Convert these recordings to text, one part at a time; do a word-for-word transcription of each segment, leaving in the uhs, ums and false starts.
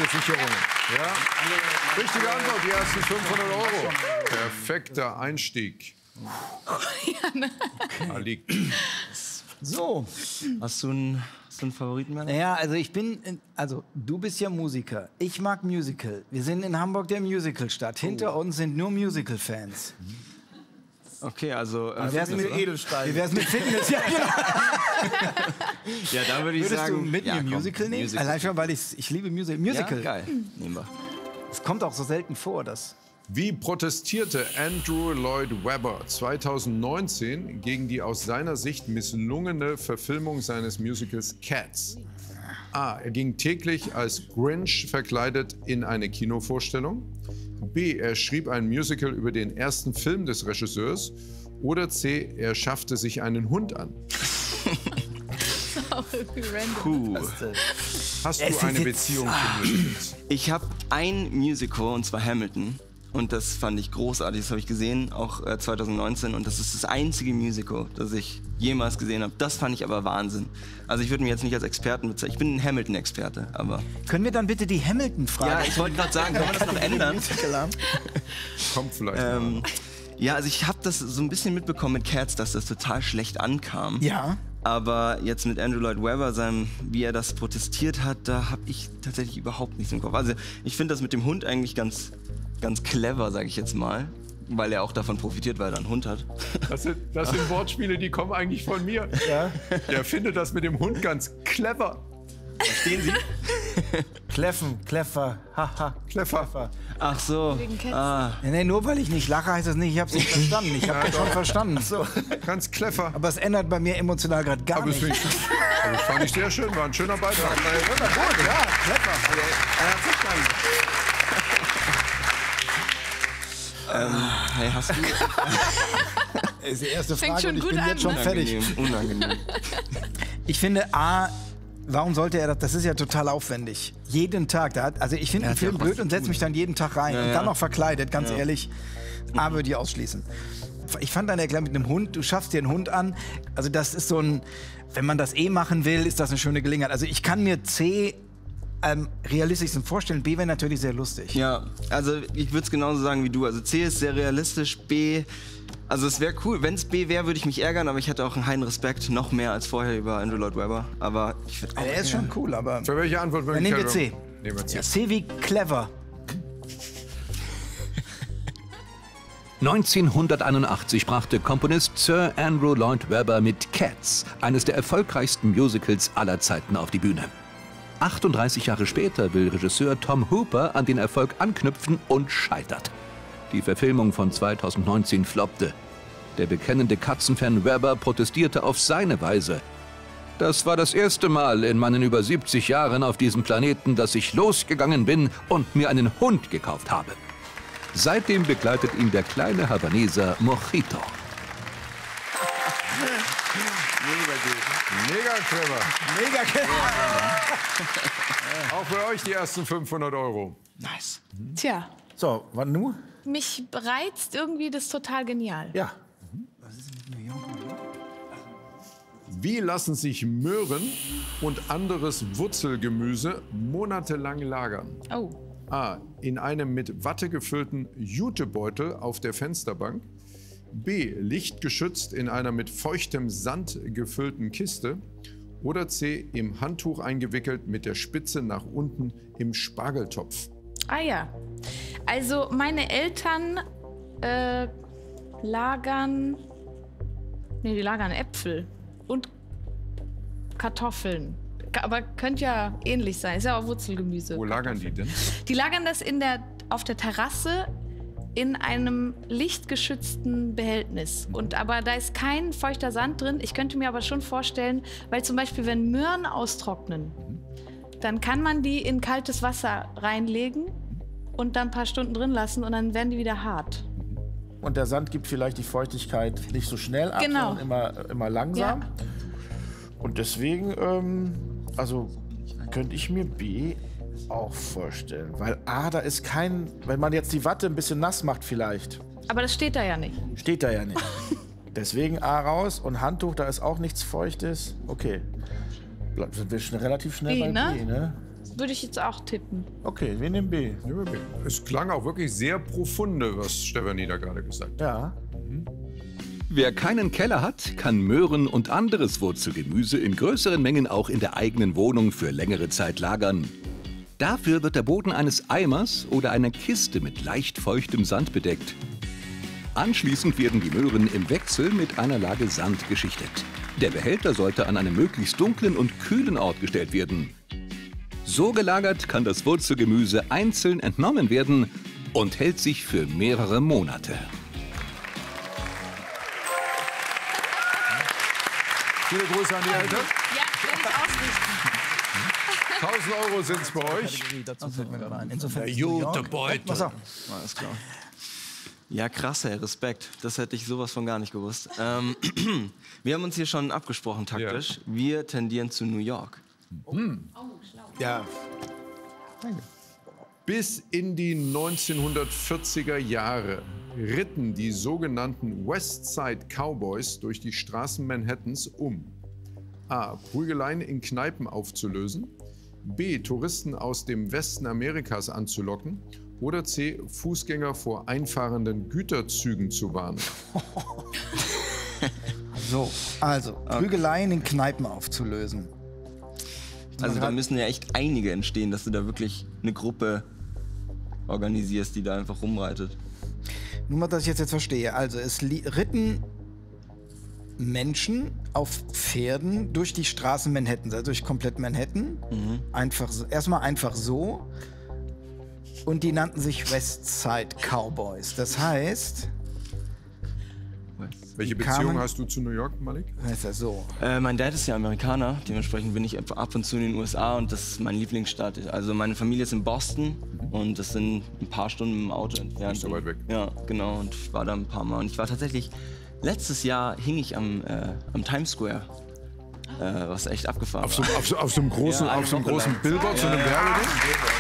Versicherungen. Ja? Richtige Antwort, die ersten fünfhundert Euro. Perfekter Einstieg. Da liegt. So. Hast du einen, hast du einen Favoriten mehr? Naja, also ich bin, in, also du bist ja Musiker, ich mag Musical. Wir sind in Hamburg der Musicalstadt. Hinter uns sind nur Musical-Fans. Okay, also... Äh, Wie wär's mit Edelstein? Wie wär's mit Fitness? Ja, genau. ja, da würde ich Würdest sagen... du mit ja, mir komm, Musical nehmen? Musical. Allein schon, weil ich, ich liebe Musical. Musical. Ja, geil. Nehmen wir. Es kommt auch so selten vor, dass... Wie protestierte Andrew Lloyd Webber zweitausendneunzehn gegen die aus seiner Sicht misslungene Verfilmung seines Musicals Cats? A. Er ging täglich als Grinch verkleidet in eine Kinovorstellung. B. Er schrieb ein Musical über den ersten Film des Regisseurs. Oder C. Er schaffte sich einen Hund an. Puh. Hast Es du ist eine jetzt- Beziehung zu Musicals? Ich habe ein Musical, und zwar Hamilton. Und das fand ich großartig, das habe ich gesehen, auch äh, zweitausendneunzehn. Und das ist das einzige Musical, das ich jemals gesehen habe. Das fand ich aber Wahnsinn. Also ich würde mich jetzt nicht als Experten bezeichnen. Ich bin ein Hamilton-Experte, aber... Können wir dann bitte die Hamilton-Frage... Ja, ich wollte gerade sagen, können wir das noch ändern? Kommt vielleicht. Ähm, mal. ja, also ich habe das so ein bisschen mitbekommen mit Cats, dass das total schlecht ankam. Ja. Aber jetzt mit Andrew Lloyd Webber, seinem, wie er das protestiert hat, da habe ich tatsächlich überhaupt nichts im Kopf. Also ich finde das mit dem Hund eigentlich ganz, ganz clever, sage ich jetzt mal. Weil er auch davon profitiert, weil er einen Hund hat. Das sind, das sind Wortspiele, die kommen eigentlich von mir. Ja. Der findet das mit dem Hund ganz clever. Verstehen Sie? Kläffen, Kleffer, haha. Clever. Ach so. Ah, Nee, nee, nur weil ich nicht lache, heißt das nicht, ich hab's nicht verstanden. Ich habe schon verstanden. So. Ganz clever. Aber es ändert bei mir emotional gerade gar Aber das, nichts. finde ich, aber das fand ich sehr schön, war ein schöner Beitrag. Gut, ja, clever. ähm, hey, hast du... Das ist die erste Fängt Frage schon und ich gut bin an, jetzt schon ne? fertig. Unangenehm, unangenehm. Ich finde, A, warum sollte er das? Das ist ja total aufwendig. Jeden Tag. Da hat, also ich finde Er einen hat ja Film auch was blöd zu und setze tun. mich dann jeden Tag rein. Ja, und ja. dann noch verkleidet, ganz Ja. ehrlich. A, würde ich ausschließen. Ich fand dann erklärt mit einem Hund, du schaffst dir einen Hund an. Also das ist so ein, wenn man das eh machen will, ist das eine schöne Gelegenheit. Also ich kann mir C am realistischsten vorstellen. B wäre natürlich sehr lustig. Ja, also ich würde es genauso sagen wie du. Also C ist sehr realistisch, B... Also es wäre cool, wenn es B wäre, würde ich mich ärgern, aber ich hätte auch einen heilen Respekt, noch mehr als vorher über Andrew Lloyd Webber. Aber ich würde auch... Er ist schon cool, aber... Für welche Antwort Dann nehmen wir C. Nehmen wir C. Ja, C wie clever. neunzehnhunderteinundachtzig brachte Komponist Sir Andrew Lloyd Webber mit Cats, eines der erfolgreichsten Musicals aller Zeiten, auf die Bühne. achtunddreißig Jahre später will Regisseur Tom Hooper an den Erfolg anknüpfen und scheitert. Die Verfilmung von zweitausendneunzehn floppte. Der bekennende Katzenfan Webber protestierte auf seine Weise. Das war das erste Mal in meinen über siebzig Jahren auf diesem Planeten, dass ich losgegangen bin und mir einen Hund gekauft habe. Seitdem begleitet ihn der kleine Havaneser Mojito. Mega clever. Mega clever. Auch für euch die ersten fünfhundert Euro. Nice. Tja, So, wann nu? mich reizt irgendwie das total genial. Ja. Wie lassen sich Möhren und anderes Wurzelgemüse monatelang lagern? Oh. A. In einem mit Watte gefüllten Jutebeutel auf der Fensterbank. B. Lichtgeschützt in einer mit feuchtem Sand gefüllten Kiste. Oder C. Im Handtuch eingewickelt mit der Spitze nach unten im Spargeltopf. Ah ja. Also meine Eltern äh, lagern... Nee, die lagern Äpfel und Kartoffeln. Ka- Aber könnte ja ähnlich sein. Ist ja auch Wurzelgemüse. Wo lagern die denn? Die lagern das in der, auf der Terrasse in einem lichtgeschützten Behältnis. Und aber da ist kein feuchter Sand drin. Ich könnte mir aber schon vorstellen, weil zum Beispiel, wenn Möhren austrocknen, dann kann man die in kaltes Wasser reinlegen und dann ein paar Stunden drin lassen und dann werden die wieder hart. Und der Sand gibt vielleicht die Feuchtigkeit nicht so schnell ab, Genau. sondern immer, immer langsam. Ja. Und deswegen, ähm, also könnte ich mir B auch vorstellen. Weil A, da ist kein, wenn man jetzt die Watte ein bisschen nass macht vielleicht, Aber das steht da ja nicht. steht da ja nicht. Deswegen A raus und Handtuch, da ist auch nichts Feuchtes. Okay. Ble- Sind wir schnell, relativ schnell B, bei ne? B, ne? würde ich jetzt auch tippen. Okay, wir nehmen B. Es klang auch wirklich sehr profunde, was Stefanie da gerade gesagt hat. Ja. Wer keinen Keller hat, kann Möhren und anderes Wurzelgemüse in größeren Mengen auch in der eigenen Wohnung für längere Zeit lagern. Dafür wird der Boden eines Eimers oder einer Kiste mit leicht feuchtem Sand bedeckt. Anschließend werden die Möhren im Wechsel mit einer Lage Sand geschichtet. Der Behälter sollte an einem möglichst dunklen und kühlen Ort gestellt werden. So gelagert kann das Wurzelgemüse einzeln entnommen werden und hält sich für mehrere Monate. Viele Grüße an die Eltern. Ja, werde ich ausrichten. tausend Euro sind es bei euch. Dazu fällt mir gerade ein. Insofern Der ist New gute York- Beutel. Was auch. Alles klar. Ja, krass, ey, Respekt. Das hätte ich sowas von gar nicht gewusst. Ähm, wir haben uns hier schon abgesprochen taktisch. Ja. Wir tendieren zu New York. Ja. Bis in die neunzehnhundertvierziger Jahre ritten die sogenannten Westside Cowboys durch die Straßen Manhattans, um a. Prügeleien in Kneipen aufzulösen, b. Touristen aus dem Westen Amerikas anzulocken oder c. Fußgänger vor einfahrenden Güterzügen zu warnen. So, also, Prügeleien in Kneipen aufzulösen. Also da hat- müssen ja echt einige entstehen, dass du da wirklich eine Gruppe organisierst, die da einfach rumreitet. Nur mal, dass ich jetzt, jetzt verstehe. Also, es li- ritten Menschen auf Pferden durch die Straßen Manhattans, also durch komplett Manhattan. Einfach so, erstmal einfach so. Und die nannten sich Westside Cowboys. Das heißt, Welche Kamen- Beziehung hast du zu New York, Malik? heißt das so. Äh, mein Dad ist ja Amerikaner, dementsprechend bin ich ab und zu in den U S A und das ist mein Lieblingsstadt. Also meine Familie ist in Boston und das sind ein paar Stunden im Auto entfernt. Nicht so weit weg. Ja, genau, und ich war da ein paar Mal. Und ich war tatsächlich, letztes Jahr hing ich am, äh, am Times Square, äh, was echt abgefahren Auf so, war. auf so, auf so einem großen, Ja, eine auf so einem Woche großen lang. Billboard, so einem Werbeding?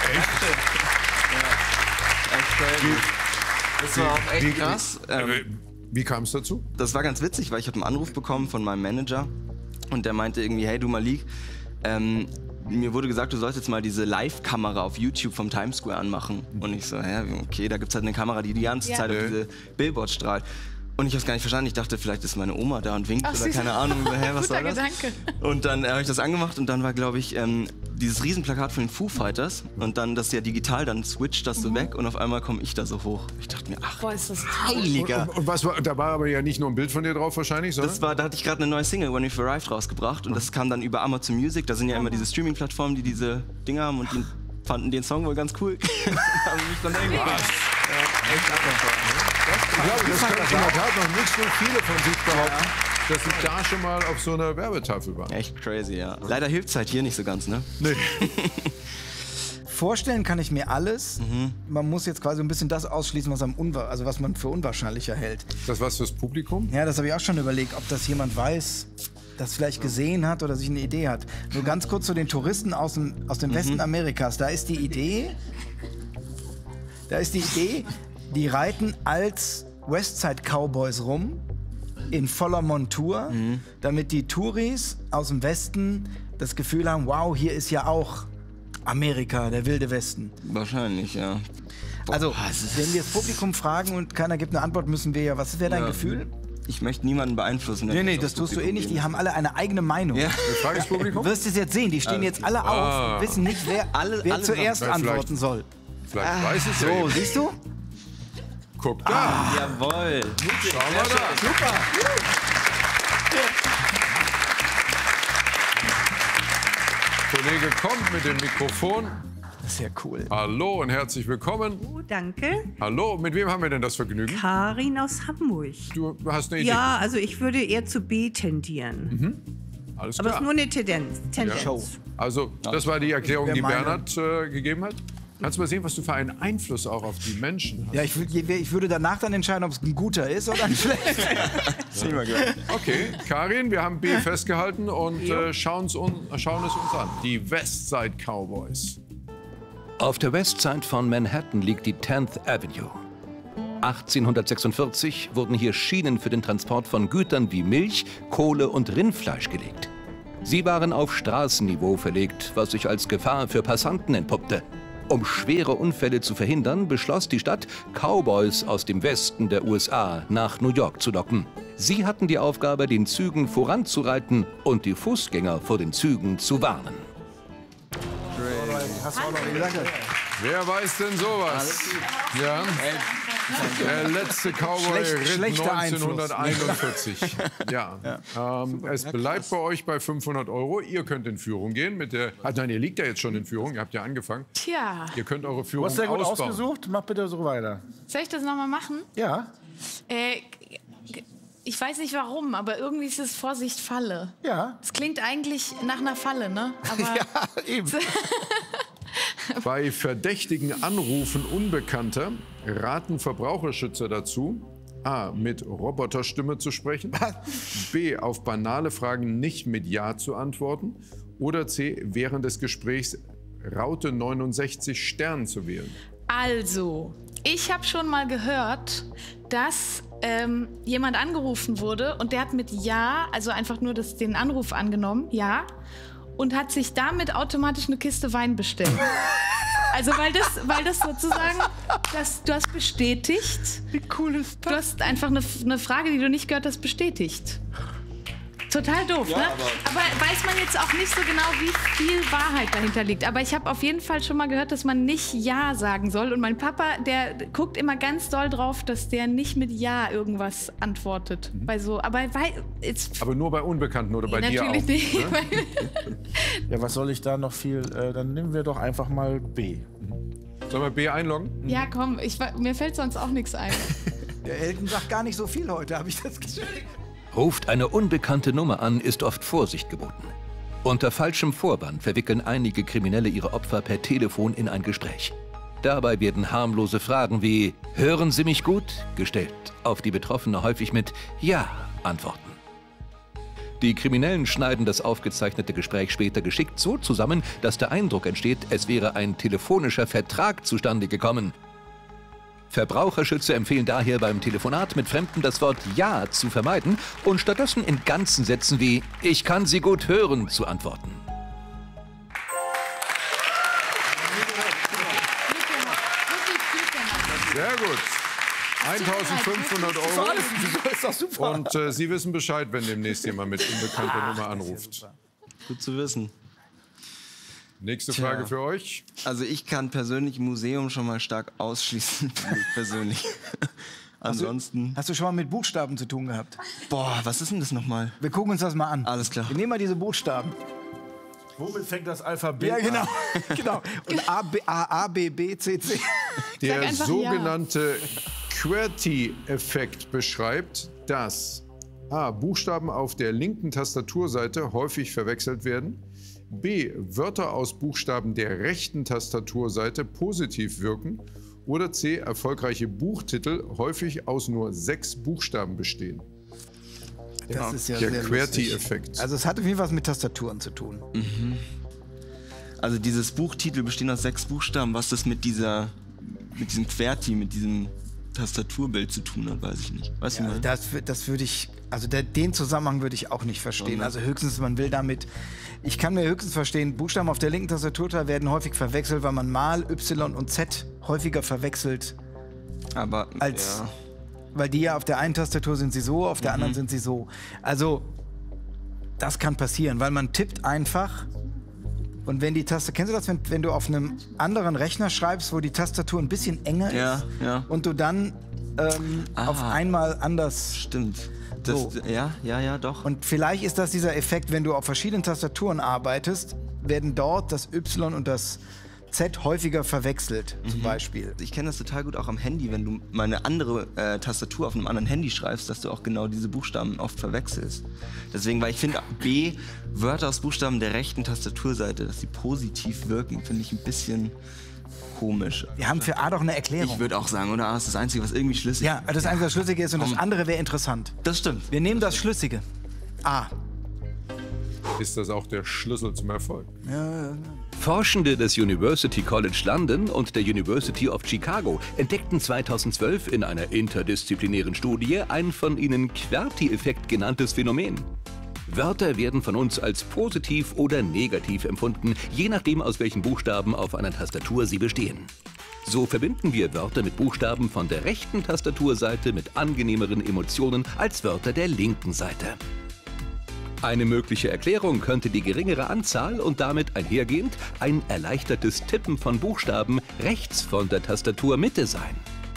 Echt crazy. Das war auch echt krass. Ähm, Äh, Wie kam es dazu? Das war ganz witzig, weil ich habe einen Anruf bekommen von meinem Manager und der meinte irgendwie, hey du Malik, ähm, mir wurde gesagt, du sollst jetzt mal diese Live-Kamera auf YouTube vom Times Square anmachen. Und ich so, hä, okay, da gibt's halt eine Kamera, die die ganze Ja. Zeit auf Nee. diese Billboard strahlt. Und ich habe es gar nicht verstanden. Ich dachte, vielleicht ist meine Oma da und winkt Ach, oder süß. keine Ahnung. Hä, was Guter soll das? Gedanke. Und dann äh, habe ich das angemacht und dann war, glaube ich, ähm, dieses Riesenplakat von den Foo Fighters. Und dann das ja digital, dann switcht das so weg und auf einmal komme ich da so hoch. Ich dachte mir, ach, Boah, ist das toll. heiliger. Und, und was war, da war aber ja nicht nur ein Bild von dir drauf wahrscheinlich, sondern? Das war, da hatte ich gerade eine neue Single, When We've Arrived, rausgebracht und das kam dann über Amazon Music. Da sind ja immer diese Streaming-Plattformen, die diese Dinger haben und die fanden den Song wohl ganz cool. Haben mich dann irgendwie ja, echt abgefahren. ich glaube, das können in der Tat noch nicht so viele von sich behaupten, dass sie da schon mal auf so einer Werbetafel waren. Echt crazy, ja. Leider hilft es halt hier nicht so ganz, ne? Nee. Vorstellen kann ich mir alles. Mhm. Man muss jetzt quasi ein bisschen das ausschließen, was, am unwa also was man für unwahrscheinlicher hält. Das was fürs Publikum? Ja, das habe ich auch schon überlegt, ob das jemand weiß, das vielleicht gesehen hat oder sich eine Idee hat. Nur ganz kurz zu den Touristen aus dem, aus dem Westen Amerikas. Da ist die Idee, da ist die Idee, die reiten als Westside Cowboys rum, in voller Montur, damit die Touris aus dem Westen das Gefühl haben, wow, hier ist ja auch Amerika, der wilde Westen. Wahrscheinlich, ja. Also, es ist- wenn wir das Publikum fragen und keiner gibt eine Antwort, müssen wir ja, was wäre dein Ja. Gefühl? Ich möchte niemanden beeinflussen. Nee, nee, das tust du eh nicht. Die haben alle eine eigene Meinung. Ja. Frage das Publikum? Du wirst es jetzt sehen, die stehen jetzt alle auf Ah. und wissen nicht, wer, Alle- wer alle zuerst sagen- Vielleicht- antworten soll. Vielleicht weiß es ja So, jemand. siehst du? Guck da. Jawohl. Schau mal da. Super. Kollege kommt mit dem Mikrofon. Das ist ja cool. Hallo und herzlich willkommen. Oh, danke. Hallo, mit wem haben wir denn das Vergnügen? Karin aus Hamburg. Du hast eine Idee? Ja, also ich würde eher zu B tendieren. Alles Aber es klar. ist nur eine Tendenz. Tendenz. Show. Also, das war die Erklärung, Wer die meine- Bernhard äh, gegeben hat. Kannst du mal sehen, was du für einen Einfluss auch auf die Menschen hast? Ja, ich, würd- ich würde danach dann entscheiden, ob es ein guter ist oder ein schlechter. Sehen wir gleich. Okay, Karin, wir haben B festgehalten und äh, schauen, es un schauen es uns an. Die Westside Cowboys. Auf der Westside von Manhattan liegt die tenth Avenue. achtzehnhundertsechsundvierzig wurden hier Schienen für den Transport von Gütern wie Milch, Kohle und Rindfleisch gelegt. Sie waren auf Straßenniveau verlegt, was sich als Gefahr für Passanten entpuppte. Um schwere Unfälle zu verhindern, beschloss die Stadt, Cowboys aus dem Westen der U S A nach New York zu locken. Sie hatten die Aufgabe, den Zügen voranzureiten und die Fußgänger vor den Zügen zu warnen. Hast du auch noch gesagt? Wer weiß denn sowas? Ja. Der letzte Cowboy Schlecht- ritt schlechter neunzehnhunderteinundvierzig. Ja. Ähm, es bleibt bei euch bei fünfhundert Euro. Ihr könnt in Führung gehen mit der. Ah, nein, ihr liegt ja jetzt schon in Führung. Ihr habt ja angefangen. Tja, Ihr könnt eure Du Führung hast sehr gut ausbauen. ausgesucht. Mach bitte so weiter. soll ich das nochmal machen? Ja. Äh, ich weiß nicht warum, aber irgendwie ist es Vorsicht, Falle. Ja. Es klingt eigentlich nach einer Falle, ne? Aber Ja, eben. Bei verdächtigen Anrufen Unbekannter raten Verbraucherschützer dazu, A. mit Roboterstimme zu sprechen, B. auf banale Fragen nicht mit Ja zu antworten oder C. während des Gesprächs Raute neunundsechzig Stern zu wählen. Also, ich habe schon mal gehört, dass ähm, jemand angerufen wurde und der hat mit Ja, also einfach nur das, den Anruf angenommen, Ja, und hat sich damit automatisch eine Kiste Wein bestellt. Also weil das, weil das sozusagen, das, du hast bestätigt, Wie cool ist du hast einfach eine, eine Frage, die du nicht gehört hast, bestätigt. Total doof, ne? Aber weiß man jetzt auch nicht so genau, wie viel Wahrheit dahinter liegt. Aber ich habe auf jeden Fall schon mal gehört, dass man nicht Ja sagen soll. Und mein Papa, der guckt immer ganz doll drauf, dass der nicht mit Ja irgendwas antwortet. Mhm. Bei so, aber weil, jetzt, Aber nur bei Unbekannten oder bei dir auch. natürlich nicht. Ne? Ja, was soll ich da noch viel? Äh, dann nehmen wir doch einfach mal B. Sollen wir B einloggen? Ja, komm, ich, mir fällt sonst auch nichts ein. Der Elton sagt gar nicht so viel heute, habe ich das gesehen. Ruft eine unbekannte Nummer an, ist oft Vorsicht geboten. Unter falschem Vorwand verwickeln einige Kriminelle ihre Opfer per Telefon in ein Gespräch. Dabei werden harmlose Fragen wie »Hören Sie mich gut?« gestellt, auf die Betroffene häufig mit »Ja« antworten. Die Kriminellen schneiden das aufgezeichnete Gespräch später geschickt so zusammen, dass der Eindruck entsteht, es wäre ein telefonischer Vertrag zustande gekommen. Verbraucherschützer empfehlen daher beim Telefonat mit Fremden das Wort Ja zu vermeiden und stattdessen in ganzen Sätzen wie »Ich kann Sie gut hören« zu antworten. Sehr gut. eintausendfünfhundert Euro. Ist doch super. Und äh, Sie wissen Bescheid, wenn demnächst jemand mit unbekannter Nummer anruft. Gut zu wissen. Nächste Frage für euch. Also ich kann persönlich Museum schon mal stark ausschließen, finde ich persönlich. Ansonsten, Hast du schon mal mit Buchstaben zu tun gehabt? boah, was ist denn das nochmal? Wir gucken uns das mal an. Alles klar. Wir nehmen mal diese Buchstaben. Womit fängt das Alphabet Ja, an? genau. genau. Und A, B, A, A, B, B, C, C. Der einfach sogenannte QWERTY-Effekt beschreibt, dass A. Buchstaben auf der linken Tastaturseite häufig verwechselt werden, B. Wörter aus Buchstaben der rechten Tastaturseite positiv wirken oder C. Erfolgreiche Buchtitel häufig aus nur sechs Buchstaben bestehen. Das ist ja Der sehr lustig. QWERTY-Effekt. Also es hat auf jeden Fall was mit Tastaturen zu tun. Also dieses Buchtitel besteht aus sechs Buchstaben. Was das mit dieser, mit diesem QWERTY, mit diesem Tastaturbild zu tun hat, weiß ich nicht. Weißt Ja, du mal? das, wür- das würde ich, also der, den Zusammenhang würde ich auch nicht verstehen. Also höchstens, man will damit, ich kann mir höchstens verstehen, Buchstaben auf der linken Tastaturteil werden häufig verwechselt, weil man mal Y und Z häufiger verwechselt, Aber als, ja. weil die ja auf der einen Tastatur sind sie so, auf der anderen sind sie so. Also das kann passieren, weil man tippt einfach und wenn die Taste, kennst du das, wenn, wenn du auf einem anderen Rechner schreibst, wo die Tastatur ein bisschen enger Ja, ist ja. und du dann ähm, auf einmal anders. Stimmt. Das, So. Ja, ja, ja, doch. Und vielleicht ist das dieser Effekt, wenn du auf verschiedenen Tastaturen arbeitest, werden dort das Y und das Z häufiger verwechselt, zum Beispiel. Ich kenne das total gut auch am Handy, wenn du mal eine andere äh, Tastatur auf einem anderen Handy schreibst, dass du auch genau diese Buchstaben oft verwechselst. Deswegen, weil ich finde, B, Wörter aus Buchstaben der rechten Tastaturseite, dass sie positiv wirken, finde ich ein bisschen komisch. Wir haben für A doch eine Erklärung. Ich würde auch sagen, oder A ist das Einzige, was irgendwie schlüssig Ja, das Einzige, was Schlüssige ist und das Komm. andere wäre interessant. Das stimmt. Wir nehmen das Schlüssige. A. Ist das auch der Schlüssel zum Erfolg? Forschende des University College London und der University of Chicago entdeckten zweitausendzwölf in einer interdisziplinären Studie ein von ihnen QWERTY-Effekt genanntes Phänomen. Wörter werden von uns als positiv oder negativ empfunden, je nachdem, aus welchen Buchstaben auf einer Tastatur sie bestehen. So verbinden wir Wörter mit Buchstaben von der rechten Tastaturseite mit angenehmeren Emotionen als Wörter der linken Seite. Eine mögliche Erklärung könnte die geringere Anzahl und damit einhergehend ein erleichtertes Tippen von Buchstaben rechts von der Tastaturmitte sein.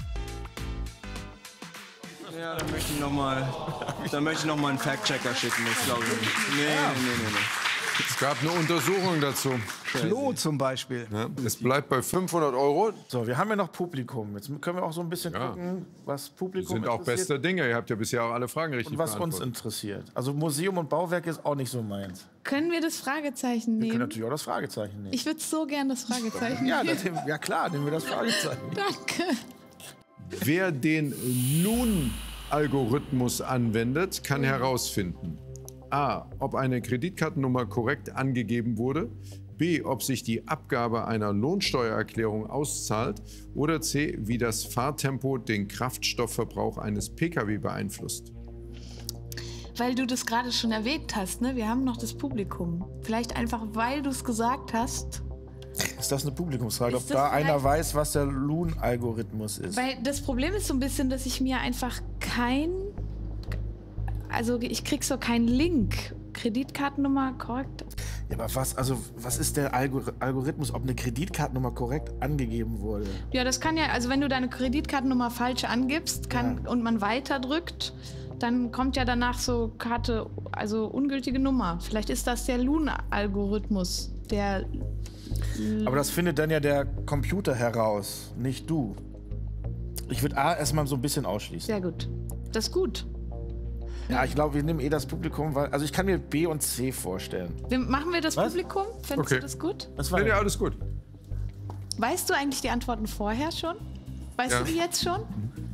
Ja, dann möchte ich nochmal noch mal einen Fact-Checker schicken, das glaube ich nicht. Nee, nee, nee, nee, nee. Es gab eine Untersuchung dazu. Klo zum Beispiel. Ja, es bleibt bei fünfhundert Euro. So, wir haben ja noch Publikum. Jetzt können wir auch so ein bisschen Ja. gucken, was Wir Publikum sind auch interessiert bester Dinge. Ihr habt ja bisher auch alle Fragen richtig und was uns beantwortet. interessiert. Also Museum und Bauwerk ist auch nicht so meins. Können wir das Fragezeichen Wir können nehmen? natürlich auch das Fragezeichen nehmen. Ich würde so gern das Fragezeichen Ja, nehmen. das, nehmen- ja klar, nehmen wir das Fragezeichen. Danke. Wer den Loon-Algorithmus anwendet, kann herausfinden: A. Ob eine Kreditkartennummer korrekt angegeben wurde. B. Ob sich die Abgabe einer Lohnsteuererklärung auszahlt. Oder C. Wie das Fahrtempo den Kraftstoffverbrauch eines Pkw beeinflusst. Weil du das gerade schon erwähnt hast, ne? Wir haben noch das Publikum. Vielleicht einfach, weil du es gesagt hast. Ist das eine Publikumsfrage, Ist ob das da vielleicht- einer weiß, was der Loon-Algorithmus ist? Weil das Problem ist so ein bisschen, dass ich mir einfach kein... Also ich krieg so keinen Link. Kreditkartennummer korrekt. Ja, aber was, also, was ist der Algor Algorithmus, ob eine Kreditkartennummer korrekt angegeben wurde? Ja, das kann ja, also wenn du deine Kreditkartennummer falsch angibst kann, und man weiter drückt, dann kommt ja danach so Karte, also ungültige Nummer. Vielleicht ist das der Loon-Algorithmus, der... Aber das findet dann ja der Computer heraus, nicht du. Ich würde A erstmal so ein bisschen ausschließen. Sehr gut. Das ist gut. Ja, ich glaube, wir nehmen eh das Publikum, weil, also ich kann mir B und C vorstellen. Wir, machen wir das Was? Publikum? Findest Okay. du das gut? Das war Ja, ja, alles gut. Weißt du eigentlich die Antworten vorher schon? Weißt Ja. du die jetzt schon?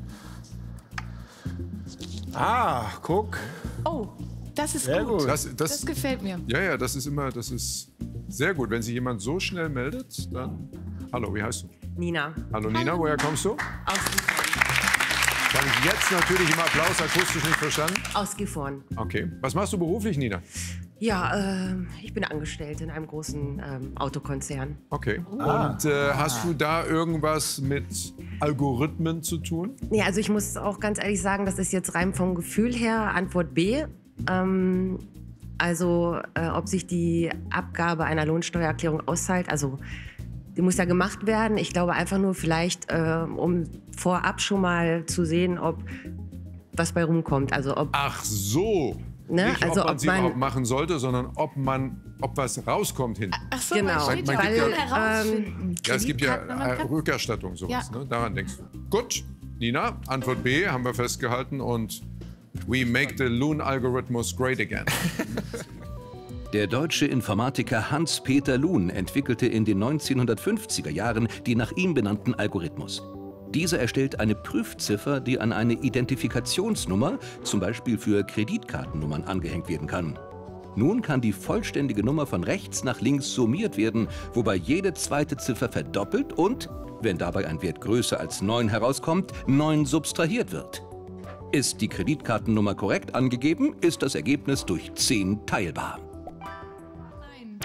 Ah, guck. Oh, das ist Sehr gut. gut. Das, das, Das gefällt mir. ja, ja, das ist immer, das ist sehr gut. Wenn sich jemand so schnell meldet, dann... Hallo, wie heißt du? Nina. Hallo Nina, woher kommst du? Aus Gifhorn. Das habe ich jetzt natürlich im Applaus akustisch nicht verstanden. Aus Gifhorn. Okay. Was machst du beruflich, Nina? Ja, äh, ich bin angestellt in einem großen ähm, Autokonzern. Okay. Und äh, hast du da irgendwas mit Algorithmen zu tun? Nee, also ich muss auch ganz ehrlich sagen, das ist jetzt rein vom Gefühl her Antwort B. Ähm, also äh, ob sich die Abgabe einer Lohnsteuererklärung auszahlt, also die muss ja gemacht werden. Ich glaube einfach nur vielleicht, äh, um vorab schon mal zu sehen, ob was bei rumkommt. Also ob Ach so. Ne? Nicht, Also ob man ob sie man- überhaupt machen sollte, sondern ob man, ob was rauskommt hin. Ach so, Genau. man steht Man ja, gibt man ja- kann herausfinden. Ja, es gibt ja Kreditkarten, man äh, kann- Rückerstattung, sowas. Ja. Ne? Daran denkst du. Gut, Nina, Antwort B haben wir festgehalten und we make the Loon Algorithmus great again. Der deutsche Informatiker Hans-Peter Loon entwickelte in den neunzehnhundertfünfziger Jahren den nach ihm benannten Algorithmus. Dieser erstellt eine Prüfziffer, die an eine Identifikationsnummer, zum Beispiel für Kreditkartennummern, angehängt werden kann. Nun kann die vollständige Nummer von rechts nach links summiert werden, wobei jede zweite Ziffer verdoppelt und, wenn dabei ein Wert größer als neun herauskommt, neun subtrahiert wird. Ist die Kreditkartennummer korrekt angegeben, ist das Ergebnis durch zehn teilbar. Nein.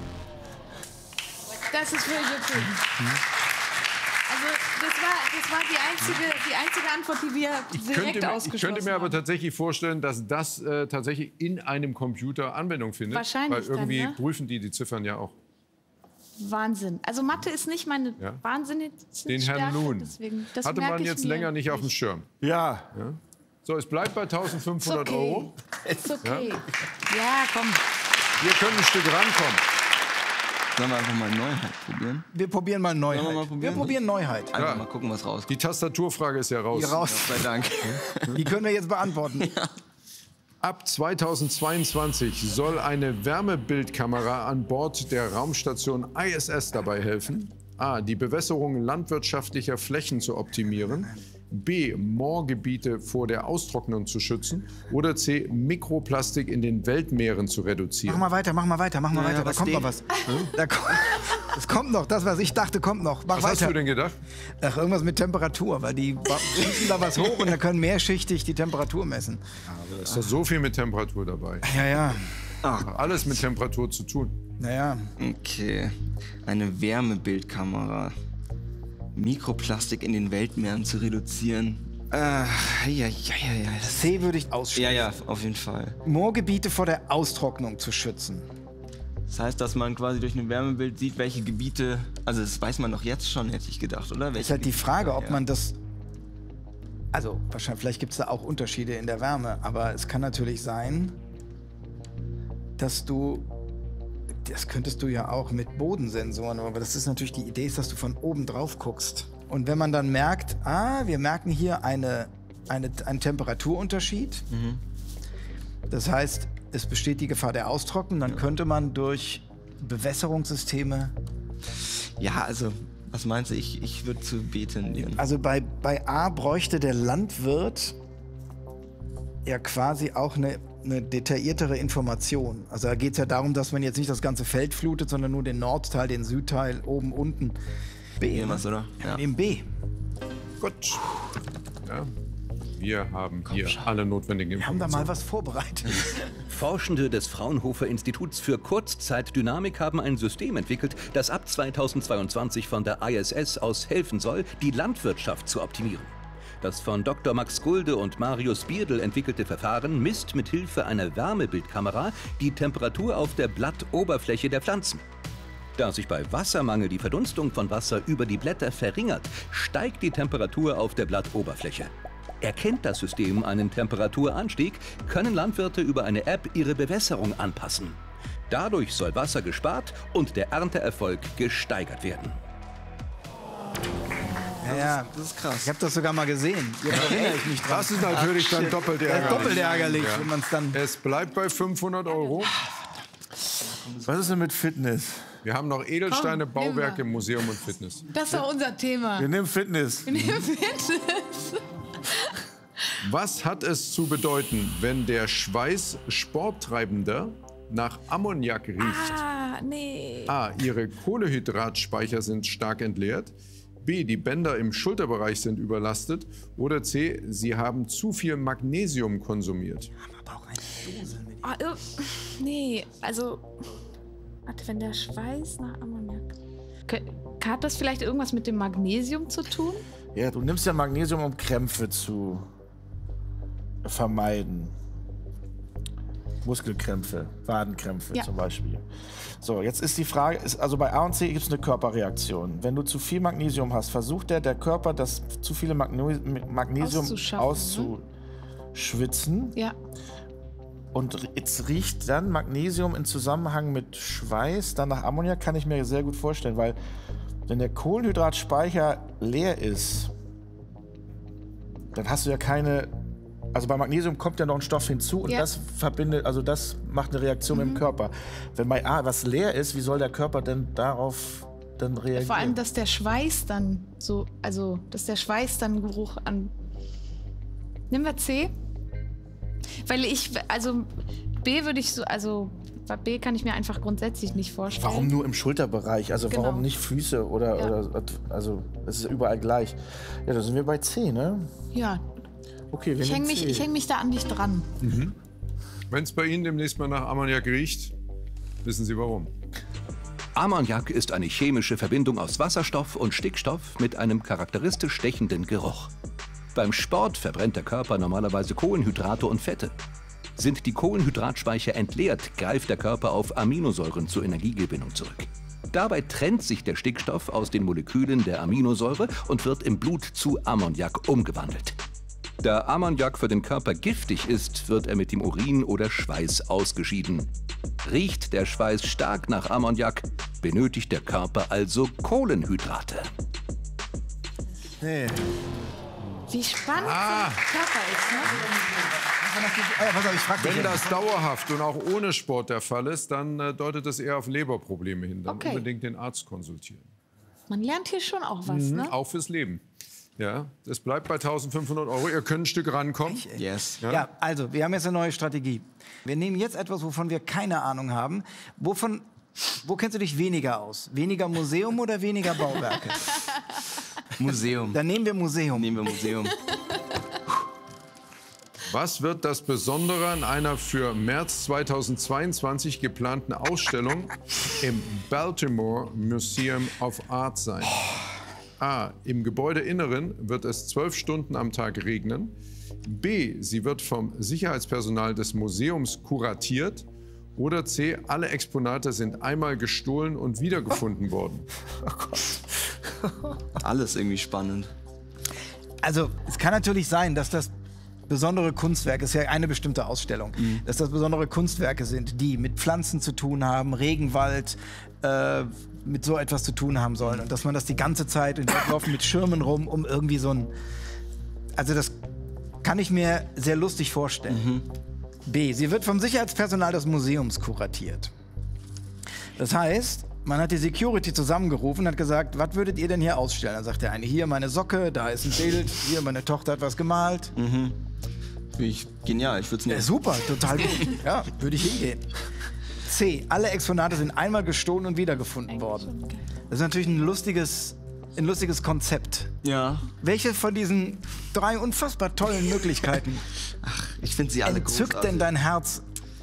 Das ist wirklich okay. Also das war, das war die, einzige, die einzige Antwort, die wir Ich direkt könnte, mir, ich ausgeschlossen könnte mir aber haben. tatsächlich vorstellen, dass das äh, tatsächlich in einem Computer Anwendung findet. Wahrscheinlich Weil irgendwie dann, ne? prüfen die die Ziffern ja auch. Wahnsinn. Also Mathe ist nicht meine Ja. wahnsinnige Den Stärke, Herrn Loon deswegen, das hatte merke man ich jetzt mir länger nicht auf dem Schirm. Ja. So, es bleibt bei Ist eintausendfünfhundert okay. Euro. Ist okay. Ja, komm. Wir können ein Stück rankommen. Sollen wir einfach mal Neuheit probieren? Wir probieren mal Neuheit. Sollen wir mal probieren? Wir probieren Neuheit. Einfach Ja. mal gucken, was rauskommt. Die Tastaturfrage ist ja raus. Die raus. Sei Dank. Die können wir jetzt beantworten. Ab zweitausendzweiundzwanzig soll eine Wärmebildkamera an Bord der Raumstation I S S dabei helfen, A. Die Bewässerung landwirtschaftlicher Flächen zu optimieren. B. Moorgebiete vor der Austrocknung zu schützen. Oder C. Mikroplastik in den Weltmeeren zu reduzieren. Mach mal weiter, mach mal weiter, mach mal Ja, weiter. Da was kommt D? noch was. Da kommt, es kommt noch. Das, was ich dachte, kommt noch. Mach Was weiter. hast du denn gedacht? Ach, irgendwas mit Temperatur, weil die ba- schießen da was hoch und dann können mehrschichtig die Temperatur messen. Da ist doch so viel mit Temperatur dabei. Ja, ja. Alles mit Temperatur zu tun. Naja. Okay. Eine Wärmebildkamera. Mikroplastik in den Weltmeeren zu reduzieren. Äh, ja, ja, ja, ja. Das, C würde ich ausschließen. ja, ja, auf jeden Fall. Moorgebiete vor der Austrocknung zu schützen. Das heißt, dass man quasi durch ein Wärmebild sieht, welche Gebiete. Also, das weiß man doch jetzt schon, hätte ich gedacht, oder? Welche Ist halt die Gebiete- Frage, ob ja. man das. Also, wahrscheinlich, vielleicht gibt es da auch Unterschiede in der Wärme, aber es kann natürlich sein, dass du. Das könntest du ja auch mit Bodensensoren, aber das ist natürlich die Idee, ist, dass du von oben drauf guckst. Und wenn man dann merkt, ah, wir merken hier eine, eine, einen Temperaturunterschied, das heißt, es besteht die Gefahr der Austrocknung, dann könnte man durch Bewässerungssysteme. Ja, also, was meinst du? Ich, ich würde zu B tendieren. Also bei, bei A bräuchte der Landwirt ja quasi auch eine, eine detailliertere Information. Also da geht es ja darum, dass man jetzt nicht das ganze Feld flutet, sondern nur den Nordteil, den Südteil, oben, unten. B, Nehmen wir's, oder? Ja. Nehmen B. Gut. Ja. Wir haben hier alle notwendigen Wir haben da Informationen. mal was vorbereitet. Forschende des Fraunhofer Instituts für Kurzzeitdynamik haben ein System entwickelt, das ab zweitausendzweiundzwanzig von der I S S aus helfen soll, die Landwirtschaft zu optimieren. Das von Doktor Max Gulde und Marius Bierdl entwickelte Verfahren misst mit Hilfe einer Wärmebildkamera die Temperatur auf der Blattoberfläche der Pflanzen. Da sich bei Wassermangel die Verdunstung von Wasser über die Blätter verringert, steigt die Temperatur auf der Blattoberfläche. Erkennt das System einen Temperaturanstieg, können Landwirte über eine App ihre Bewässerung anpassen. Dadurch soll Wasser gespart und der Ernteerfolg gesteigert werden. Ja, ja. Das ist krass. Ich habe das sogar mal gesehen. Jetzt erinnere ich mich dran. Das ist natürlich dann doppelt Das ist ärgerlich. doppelt ärgerlich, Ja. wenn man es dann. Es bleibt bei fünfhundert Euro. Was ist denn mit Fitness? Wir haben noch Edelsteine, Komm, nimm Bauwerke, mal. Museum und Fitness. Das ist doch unser Thema. Wir nehmen Fitness. Fitness. Was hat es zu bedeuten, wenn der Schweiß Sporttreibender nach Ammoniak riecht? Ah, nee. A. Ihre Kohlehydratspeicher sind stark entleert. B. Die Bänder im Schulterbereich sind überlastet. Oder C. Sie haben zu viel Magnesium konsumiert. Aber auch eine Dose mit. Oh, äh, nee, also. Warte, wenn der Schweiß nach Ammoniak. Kö- Hat das vielleicht irgendwas mit dem Magnesium zu tun? Ja, du nimmst ja Magnesium, um Krämpfe zu vermeiden. Muskelkrämpfe, Wadenkrämpfe Ja. zum Beispiel. So, jetzt ist die Frage, ist, also bei A und C gibt es eine Körperreaktion. Wenn du zu viel Magnesium hast, versucht der, der Körper, das zu viele Magne Magnesium Auszuschaffen, auszuschwitzen. Ja. Und jetzt riecht dann Magnesium in Zusammenhang mit Schweiß, dann nach Ammoniak, kann ich mir sehr gut vorstellen, weil wenn der Kohlenhydratspeicher leer ist, dann hast du ja keine, also bei Magnesium kommt ja noch ein Stoff hinzu und Ja. das verbindet, also das macht eine Reaktion im Körper. Wenn bei A was leer ist, wie soll der Körper denn darauf dann reagieren? Vor allem, dass der Schweiß dann so, also, dass der Schweiß dann Geruch an. Nehmen wir C? Weil ich, also B würde ich so, also bei B kann ich mir einfach grundsätzlich nicht vorstellen. Warum nur im Schulterbereich? Also Genau. warum nicht Füße oder, Ja. oder also es ist ja überall gleich. Ja, da sind wir bei C, ne? Ja, Okay, wir ich hänge nehmen mich, C. ich häng mich da an dich dran. Wenn es bei Ihnen demnächst mal nach Ammoniak riecht, wissen Sie warum. Ammoniak ist eine chemische Verbindung aus Wasserstoff und Stickstoff mit einem charakteristisch stechenden Geruch. Beim Sport verbrennt der Körper normalerweise Kohlenhydrate und Fette. Sind die Kohlenhydratspeicher entleert, greift der Körper auf Aminosäuren zur Energiegewinnung zurück. Dabei trennt sich der Stickstoff aus den Molekülen der Aminosäure und wird im Blut zu Ammoniak umgewandelt. Da Ammoniak für den Körper giftig ist, wird er mit dem Urin oder Schweiß ausgeschieden. Riecht der Schweiß stark nach Ammoniak, benötigt der Körper also Kohlenhydrate. Nee. Wie spannend Ah. der Körper ist, ne? Ah, ja, pass auf, ich frag dich Wenn jetzt. das dauerhaft und auch ohne Sport der Fall ist, dann äh, deutet das eher auf Leberprobleme hin. Dann Okay. unbedingt den Arzt konsultieren. Man lernt hier schon auch was, ne? Auch fürs Leben. Ja, das bleibt bei eintausendfünfhundert Euro. Ihr könnt ein Stück rankommen. Yes. Ja. ja, also, wir haben jetzt eine neue Strategie. Wir nehmen jetzt etwas, wovon wir keine Ahnung haben. Wovon, wo kennst du dich weniger aus? Weniger Museum oder weniger Bauwerke? Museum. Dann nehmen wir Museum. Nehmen wir Museum. Was wird das Besondere an einer für März zweitausendzweiundzwanzig geplanten Ausstellung im Baltimore Museum of Art sein? A. Im Gebäudeinneren wird es zwölf Stunden am Tag regnen. B. Sie wird vom Sicherheitspersonal des Museums kuratiert. Oder C. Alle Exponate sind einmal gestohlen und wiedergefunden worden. Oh Gott. Alles irgendwie spannend. Also, es kann natürlich sein, dass das besondere Kunstwerke, ist ja eine bestimmte Ausstellung, mhm. dass das besondere Kunstwerke sind, die mit Pflanzen zu tun haben, Regenwald, äh, mit so etwas zu tun haben sollen. Und dass man das die ganze Zeit, und die laufen mit Schirmen rum, um irgendwie so ein... Also das kann ich mir sehr lustig vorstellen. Mhm. B. Sie wird vom Sicherheitspersonal des Museums kuratiert. Das heißt, man hat die Security zusammengerufen und hat gesagt, was würdet ihr denn hier ausstellen? Dann sagt der eine, hier meine Socke, da ist ein Bild, hier meine Tochter hat was gemalt. Mhm. Finde ich genial, ich würde es nicht. Ja, super, total gut. Ja, würde ich hingehen. C. Alle Exponate sind einmal gestohlen und wiedergefunden worden. Das ist natürlich ein lustiges, ein lustiges Konzept. Ja. Welche von diesen drei unfassbar tollen Möglichkeiten Ach, ich finde sie alle entzückt großartig. denn dein Herz?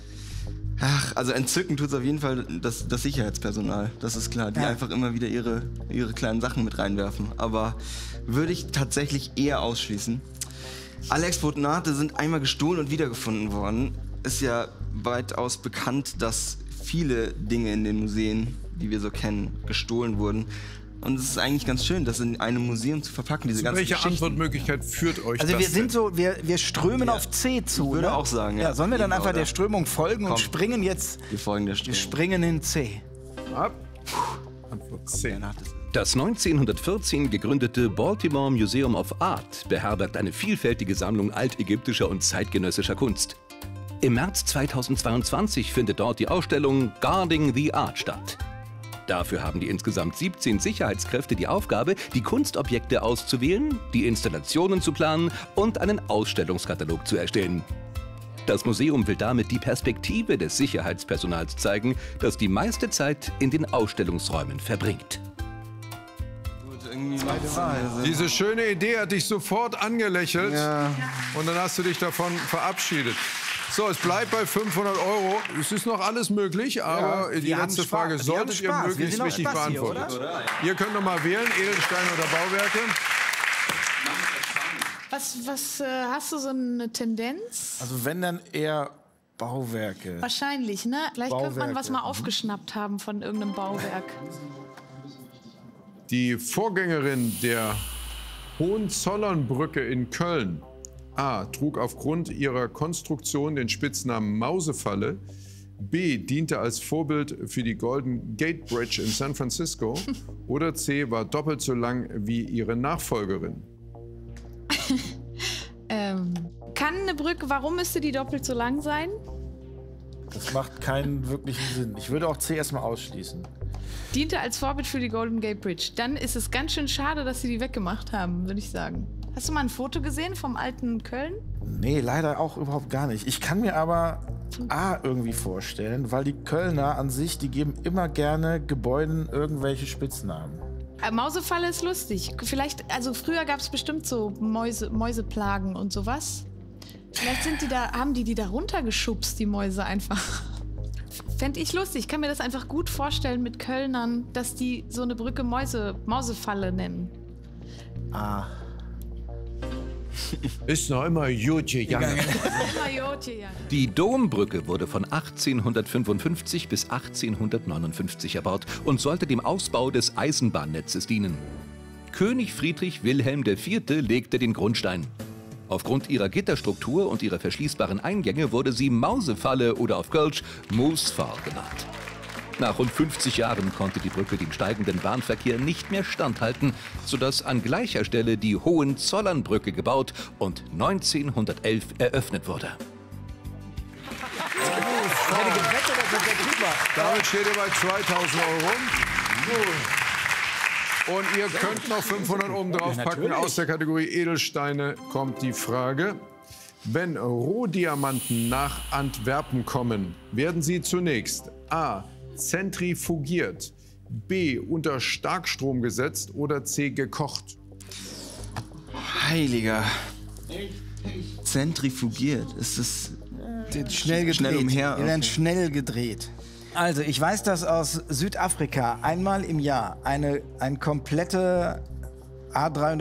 Ach, also entzücken tut es auf jeden Fall das, das Sicherheitspersonal, das ist klar, die Ja. einfach immer wieder ihre, ihre kleinen Sachen mit reinwerfen. Aber würde ich tatsächlich eher ausschließen. Alle Exponate sind einmal gestohlen und wiedergefunden worden. Ist ja weitaus bekannt, dass viele Dinge in den Museen, die wir so kennen, gestohlen wurden. Und es ist eigentlich ganz schön, das in einem Museum zu verpacken, diese ganzen Welche Geschichten. Antwortmöglichkeit führt euch Also das wir sind denn? so, wir, wir strömen Ja. auf C zu. Ich würde ne? auch sagen, ja. Ja, sollen wir dann Lieber, einfach oder? der Strömung folgen und Komm. springen jetzt? Wir folgen der Wir Stimme. springen in C. Ab. Antwort C. Das neunzehnhundertvierzehn gegründete Baltimore Museum of Art beherbergt eine vielfältige Sammlung altägyptischer und zeitgenössischer Kunst. Im März zweitausendzweiundzwanzig findet dort die Ausstellung Guarding the Art statt. Dafür haben die insgesamt siebzehn Sicherheitskräfte die Aufgabe, die Kunstobjekte auszuwählen, die Installationen zu planen und einen Ausstellungskatalog zu erstellen. Das Museum will damit die Perspektive des Sicherheitspersonals zeigen, das die meiste Zeit in den Ausstellungsräumen verbringt. Diese schöne Idee hat dich sofort angelächelt Ja. und dann hast du dich davon verabschiedet. So, es bleibt bei fünfhundert Euro. Es ist noch alles möglich, aber Ja, die die haben letzte Spaß. Frage Die haben solltet ihr Spaß. Wir möglichst sind auf richtig Spaß hier, beantworten. oder? Ihr könnt noch mal wählen, Edelsteine oder Bauwerke. Was, was äh, hast du so eine Tendenz? Also wenn dann eher Bauwerke. Wahrscheinlich, ne? Vielleicht könnte man Bauwerke. was mal aufgeschnappt haben von irgendeinem Bauwerk. Die Vorgängerin der Hohenzollernbrücke in Köln A. trug aufgrund ihrer Konstruktion den Spitznamen Mausefalle. B. diente als Vorbild für die Golden Gate Bridge in San Francisco. Oder C. war doppelt so lang wie ihre Nachfolgerin. Ähm, kann eine Brücke, warum müsste die doppelt so lang sein? Das macht keinen wirklichen Sinn. Ich würde auch C erstmal ausschließen. Diente als Vorbild für die Golden Gate Bridge. Dann ist es ganz schön schade, dass sie die weggemacht haben, würde ich sagen. Hast du mal ein Foto gesehen vom alten Köln? Nee, leider auch überhaupt gar nicht. Ich kann mir aber A irgendwie vorstellen, weil die Kölner an sich, die geben immer gerne Gebäuden irgendwelche Spitznamen. Äh, Mausefalle ist lustig. Vielleicht, also früher gab es bestimmt so Mäuse, Mäuseplagen und sowas. Vielleicht sind die da, haben die die da runtergeschubst, die Mäuse einfach. Fände ich lustig. Ich kann mir das einfach gut vorstellen mit Kölnern, dass die so eine Brücke Mäuse, Mausefalle nennen. Ah. Ist noch immer gut gegangen. Die Dombrücke wurde von achtzehnhundertfünfundfünfzig bis achtzehnhundertneunundfünfzig erbaut und sollte dem Ausbau des Eisenbahnnetzes dienen. König Friedrich Wilhelm der Vierte legte den Grundstein. Aufgrund ihrer Gitterstruktur und ihrer verschließbaren Eingänge wurde sie Mausefalle oder auf Kölsch Moosfall genannt. Nach rund fünfzig Jahren konnte die Brücke dem steigenden Bahnverkehr nicht mehr standhalten, sodass an gleicher Stelle die Hohenzollernbrücke gebaut und neunzehnhundertelf eröffnet wurde. Ich hätte gewettet, dass das der Typ war. Damit steht ihr bei zweitausend Euro. Und ihr könnt noch fünfhundert oben drauf packen. natürlich. Aus der Kategorie Edelsteine kommt die Frage. Wenn Rohdiamanten nach Antwerpen kommen, werden sie zunächst A. zentrifugiert, B. unter Starkstrom gesetzt oder C. gekocht? Heiliger. Zentrifugiert. Ist das Schnell gedreht. Schnell umher, Die werden okay. schnell gedreht. Also, ich weiß, dass aus Südafrika einmal im Jahr eine, ein komplette A drei